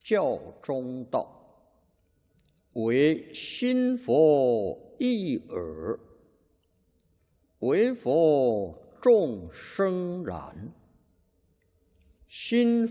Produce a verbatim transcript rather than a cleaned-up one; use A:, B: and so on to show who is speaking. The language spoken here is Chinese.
A: 教中道，唯心佛一耳，唯佛众生然。心